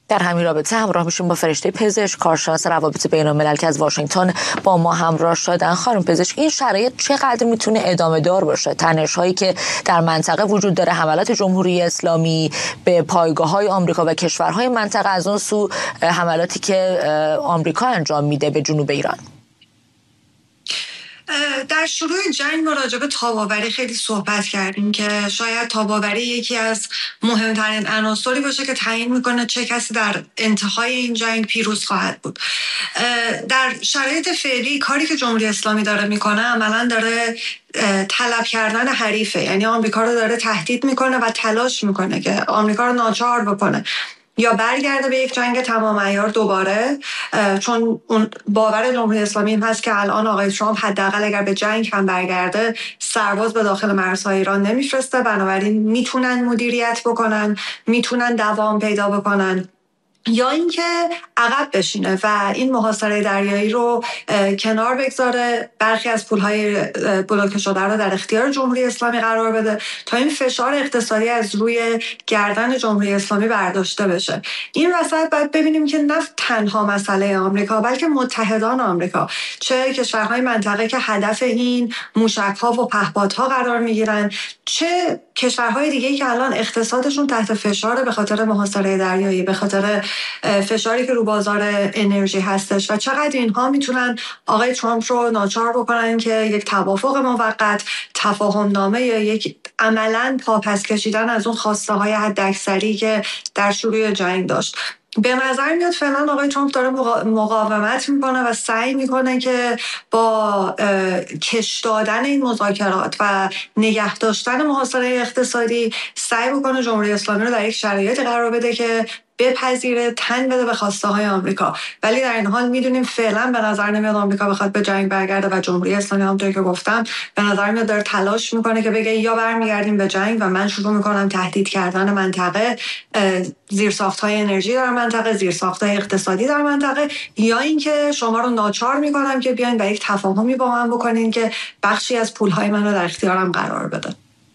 در همین رابطه همراه میشیم با فرشته پزشک، کارشناس روابط بین‌الملل که از واشنگتن با ما همراه شدن. خانم پزشک، این شرایط چقدر میتونه ادامه دار باشه؟ تنش‌هایی که در منطقه وجود داره، حملات جمهوری اسلامی به پایگاه‌های آمریکا و کشورهای منطقه، از اون سو حملاتی که آمریکا انجام میده به جنوب ایران. در شروع جنگ ما راجع به تاب‌آوری خیلی صحبت کردیم که شاید تاب‌آوری یکی از مهمترین عناصری باشه که تعیین میکنه چه کسی در انتهای این جنگ پیروز خواهد بود. در شرایط فعلی کاری که جمهوری اسلامی داره میکنه عملاً داره طلب کردن حریفه، یعنی آمریکا رو داره تهدید میکنه و تلاش میکنه که آمریکا رو ناچار بکنه یا برگرده به یک جنگ تمام عیار دوباره، چون اون باور جمهوری اسلامی این هست که الان آقای ترامپ حداقل اگر به جنگ هم برگرده سرباز به داخل مرزهای ایران نمیفرسته، بنابراین میتونن مدیریت بکنن، میتونن دوام پیدا بکنن، یا اینکه عقب بشینه و این محاصره دریایی رو کنار بگذاره، برخی از پولهای بلوکه شده رو در اختیار جمهوری اسلامی قرار بده تا این فشار اقتصادی از روی گردن جمهوری اسلامی برداشته بشه. این وسط باید ببینیم که نه تنها مسئله آمریکا بلکه متحدان آمریکا، چه کشورهای منطقه که هدف این موشک‌ها و پهپادها قرار میگیرن، چه کشورهای دیگه‌ای که الان اقتصادشون تحت فشار به خاطر محاصره دریایی، به خاطر فشاری که رو بازار انرژی هستش، و چقدر اینها میتونن آقای ترامپ رو ناچار بکنن که یک توافق موقت، تفاهم نامه یا یک عملاً پاپس کشیدن از اون خواسته های حداکثری که در شروع جنگ داشت. به نظر میاد فعلا آقای ترامپ داره مقاومت میکنه و سعی میکنه که با کش دادن این مذاکرات و نگه داشتن محاصره اقتصادی سعی بکنه جمهوری اسلامی رو در یک شرایط قرار بده که بپذیره، تن بده به خواسته های آمریکا. ولی در این حال میدونیم فعلا به نظر نمیاد آمریکا بخواد به جنگ برگرده و جمهوری اسلامی همونطور که گفتم به نظر میاد داره تلاش میکنه که بگه یا برمیگردیم به جنگ و من شروع میکنم تهدید کردن منطقه، زیرساخت‌های انرژی در منطقه، زیرساخت‌های اقتصادی در منطقه، یا اینکه شما رو ناچار میکنم که بیاین و یک تفاهمی با من بکنین که بخشی از پولهای من رو در اختیارم قرار بده.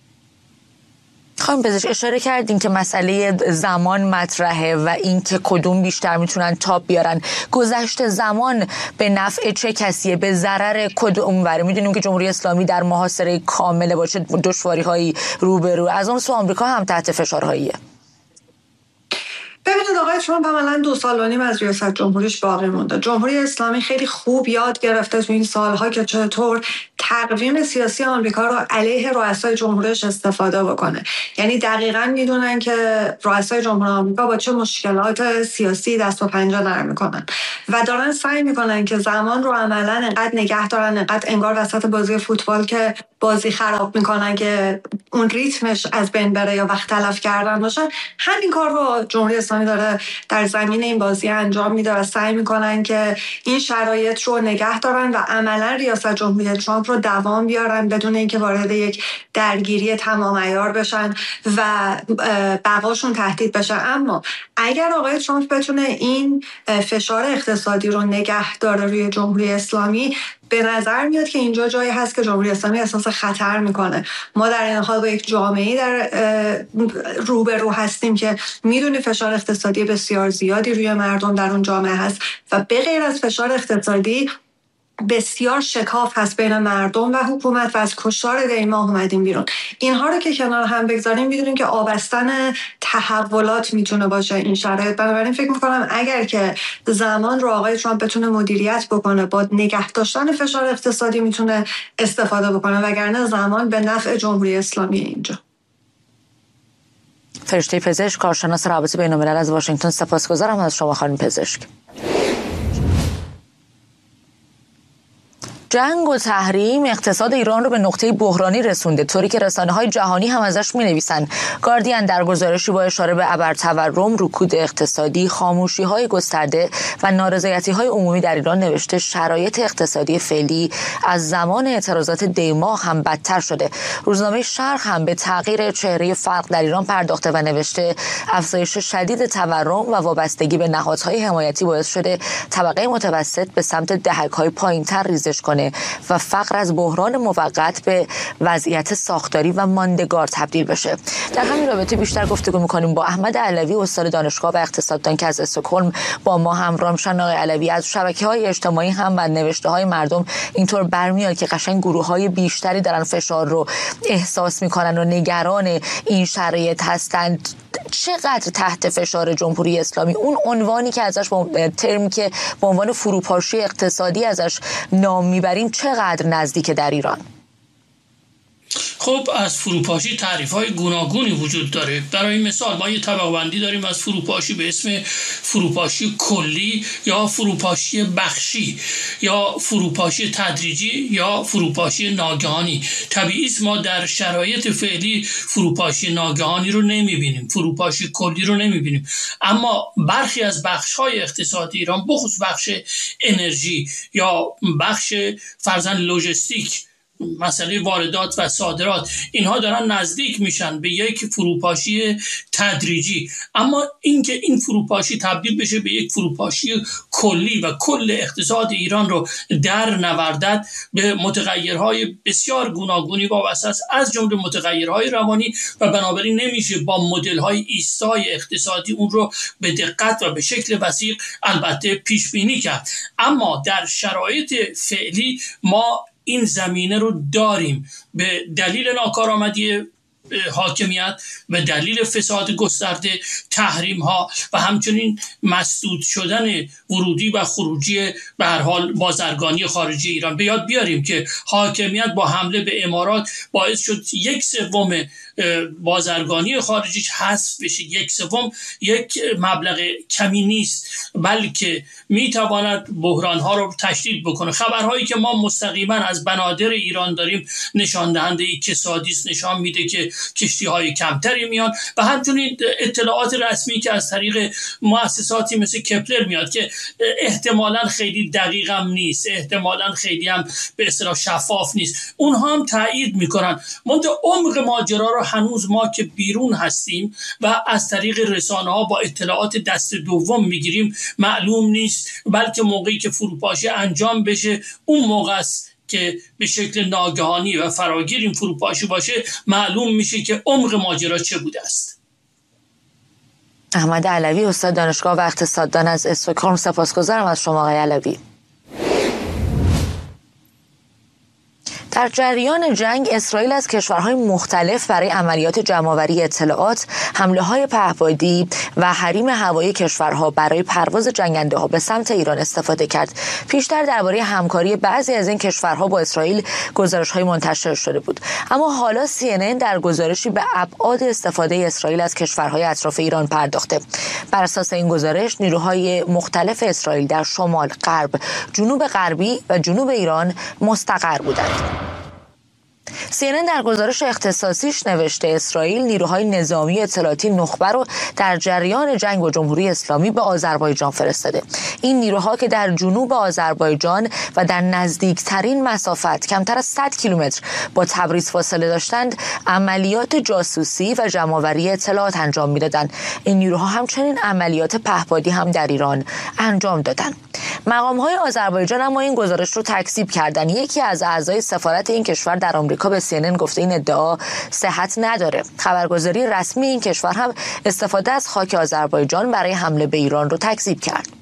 خانم پزشک، اشاره کردین که مسئله زمان مطرحه و این که کدوم بیشتر میتونن تاب بیارن. گذشت زمان به نفع چه کسیه، به ضرر کدوم وره؟ میدونیم که جمهوری اسلامی در محاصره کامله باشه، دشواری‌هایی روبرو، از اون سو آمریکا هم تحت فشارهاییه. ببینید آقای ترامپ عملاً 2.5 سال از ریاست جمهوریش باقی مونده. جمهوری اسلامی خیلی خوب یاد گرفته تو این سالها که چطور تقویم سیاسی آمریکا رو علیه رؤسای جمهوریش استفاده بکنه. یعنی دقیقاً میدونن که رؤسای جمهوری آمریکا با چه مشکلات سیاسی دست و پنجه نرم میکنن و دارن سعی میکنن که زمان رو عملاً انقدر نگه دارن، انقدر انگار وسط بازی فوتبال که بازی خراب میکنن که اون ریتمش از بین بره یا وقت تلف کردن باشه، همین کار رو جمهوری اسلامی داره در زمین این بازی انجام میده و سعی میکنن که این شرایط رو نگه دارن و عملا ریاست جمهوری ترامپ رو دوام بیارن بدون اینکه وارد یک درگیری تمام عیار بشن و بقاشون تهدید بشه. اما اگر آقای ترامپ بتونه این فشار اقتصادی رو نگه داره روی جمهوری اسلامی، به نظر میاد که اینجا جایی هست که جمهوری اسلامی احساس خطر میکنه. ما در این حال با یک جامعه‌ای در روبرو هستیم که میدونی فشار اقتصادی بسیار زیادی روی مردم در اون جامعه هست و به غیر از فشار اقتصادی بسیار شکاف هست بین مردم و حکومت و از کشتار دیما اومدیم بیرون. اینها رو که کنار هم بگذاریم میدونیم که آبستن تحولات میتونه باشه این شرایط. بنابراین فکر میکنم اگر که زمان رو آقای ترامپ بتونه مدیریت بکنه، با نگه داشتن فشار اقتصادی میتونه استفاده بکنه، وگرنه زمان به نفع جمهوری اسلامی اینجا. فرشته پزشک، کارشناس روابط بین‌الملل از واشنگتن، سپاسگزارم از شما خانم پزشک. جنگ و تحریم اقتصاد ایران رو به نقطه بحرانی رسونده، طوری که رسانه‌های جهانی هم ازش می‌نویسن. گاردین در گزارشی با اشاره به ابرتورم، رکود اقتصادی، خاموشی‌های گسترده و نارضایتی‌های عمومی در ایران نوشته شرایط اقتصادی فعلی از زمان اعتراضات دی‌ماه هم بدتر شده. روزنامه شرق هم به تغییر چهره فقر در ایران پرداخته و نوشته افزایش شدید تورم و وابستگی به نهادهای حمایتی باعث شده طبقه متوسط به سمت دهک‌های پایین‌تر ریزش کنه کنه و فقر از بحران موقت به وضعیت ساختاری و ماندگار تبدیل بشه. در همین رابطه بیشتر گفتگو می‌کنیم با احمد علوی، استاد دانشگاه و اقتصاددان که از استکهلم با ما همراه میشن. آقای علوی، از شبکه‌های اجتماعی هم و نوشته‌های مردم اینطور برمیاد که قشنگ گروه‌های بیشتری دارن فشار رو احساس می‌کنن و نگران این شرایط هستند. چقدر تحت فشار جمهوری اسلامی؟ اون عنوانی که ازش ترمی که به عنوان فروپاشی اقتصادی ازش نام میبریم چقدر نزدیک در ایران؟ خب از فروپاشی تعریف‌های گوناگونی وجود داره. برای مثال ما یه طبقه‌بندی داریم از فروپاشی به اسم فروپاشی کلی یا فروپاشی بخشی یا فروپاشی تدریجی یا فروپاشی ناگهانی. طبیعی است ما در شرایط فعلی فروپاشی ناگهانی رو نمی‌بینیم، فروپاشی کلی رو نمی‌بینیم، اما برخی از بخش‌های اقتصادی ایران، بخصوص بخش انرژی یا بخش فرضاً لوجستیک، مسئله واردات و صادرات، اینها دارن نزدیک میشن به یک فروپاشی تدریجی. اما اینکه این فروپاشی تبدیل بشه به یک فروپاشی کلی و کل اقتصاد ایران رو در نوردد به متغیرهای بسیار گوناگونی وابسته است، از جمله متغیرهای روانی، و بنابراین نمیشه با مدل‌های ایستای اقتصادی اون رو به دقت و به شکل وثیق البته پیش بینی کرد. اما در شرایط فعلی ما این زمینه رو داریم به دلیل ناکارآمدی حاکمیت، به دلیل فساد گسترده، تحریم ها و همچنین مسدود شدن ورودی و خروجی به هر حال بازرگانی خارجی ایران. به یاد بیاریم که حاکمیت با حمله به امارات باعث شد 1/3 بازرگانی خارجی حذف بشه. 1/3 یک مبلغ کمی نیست، بلکه میتواند بحران ها رو تشدید بکنه. خبرهایی که ما مستقیما از بنادر ایران داریم نشان دهنده کسادی است، نشان میده که کشتی های کمتری میان و همچنین اطلاعات رسمی که از طریق مؤسساتی مثل کپلر میاد که احتمالاً خیلی دقیق هم نیست، احتمالاً خیلی هم به اصطلاح شفاف نیست، اونها هم تایید میکنن. منتها عمق ماجرا رو هنوز ما که بیرون هستیم و از طریق رسانه ها با اطلاعات دست دوم میگیریم معلوم نیست، بلکه موقعی که فروپاشی انجام بشه اون موقع است که به شکل ناگهانی و فراگیر این فروپاشی باشه معلوم میشه که عمق ماجرا چه بوده است. احمد علوی، استاد دانشگاه و اقتصاددان از استکهلم، سپاسگزارم از شما آقای علوی. در جریان جنگ اسرائیل از کشورهای مختلف برای عملیات جمع‌آوری اطلاعات، حمله‌های پهپادی و حریم هوایی کشورها برای پرواز جنگنده‌ها به سمت ایران استفاده کرد. پیشتر درباره همکاری بعضی از این کشورها با اسرائیل گزارش‌های منتشر شده بود، اما حالا CNN در گزارشی به ابعاد استفاده اسرائیل از کشورهای اطراف ایران پرداخته. بر اساس این گزارش نیروهای مختلف اسرائیل در شمال، غرب، جنوب غربی و جنوب ایران مستقر بودند. CNN در گزارش اختصاصیش نوشته اسرائیل نیروهای نظامی اطلاعاتی نخبه رو در جریان جنگ با جمهوری اسلامی به آذربایجان فرستاده. این نیروها که در جنوب آذربایجان و در نزدیکترین مسافت کمتر از 100 کیلومتر با تبریز فاصله داشتند، عملیات جاسوسی و جمع‌آوری اطلاعات انجام میدادند. این نیروها همچنین عملیات پهپادی هم در ایران انجام دادند. مقام‌های آذربایجان اما این گزارش رو تکذیب کردند. یکی از اعضای سفارت این کشور در آمریکا به CNN گفته این ادعا صحت نداره. خبرگزاری رسمی این کشور هم استفاده از خاک آذربایجان برای حمله به ایران رو تکذیب کرد.